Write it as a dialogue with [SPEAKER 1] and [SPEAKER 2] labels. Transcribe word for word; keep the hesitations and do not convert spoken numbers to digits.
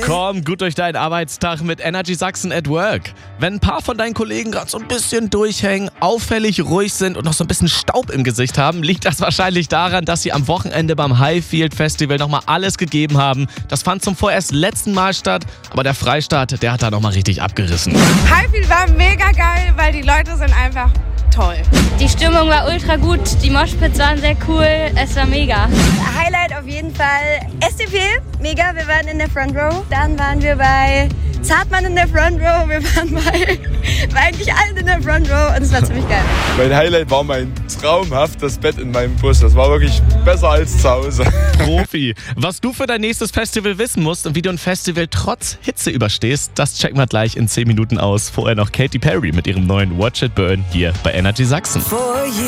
[SPEAKER 1] Komm gut durch deinen Arbeitstag mit Energy Sachsen at Work. Wenn ein paar von deinen Kollegen gerade so ein bisschen durchhängen, auffällig ruhig sind und noch so ein bisschen Staub im Gesicht haben, liegt das wahrscheinlich daran, dass sie am Wochenende beim Highfield Festival nochmal alles gegeben haben. Das fand zum vorerst letzten Mal statt, aber der Freistaat, der hat da nochmal richtig abgerissen.
[SPEAKER 2] Highfield war mega geil, weil die Leute sind einfach toll.
[SPEAKER 3] Die Stimmung war ultra gut, die Moshpits waren sehr cool, es war mega.
[SPEAKER 4] Highlight auf jeden Fall S C P, mega, wir waren in der Front Row. Dann waren wir bei Zartmann in der Front Row, wir waren bei, bei eigentlich allen in der Front Row und es war ziemlich geil.
[SPEAKER 5] Mein Highlight war mein traumhaftes Bett in meinem Bus, das war wirklich besser als zu Hause.
[SPEAKER 1] Profi. Was du für dein nächstes Festival wissen musst und wie du ein Festival trotz Hitze überstehst, das checken wir gleich in zehn Minuten aus. Vorher noch Katy Perry mit ihrem neuen Watch It Burn hier bei Energy Sachsen.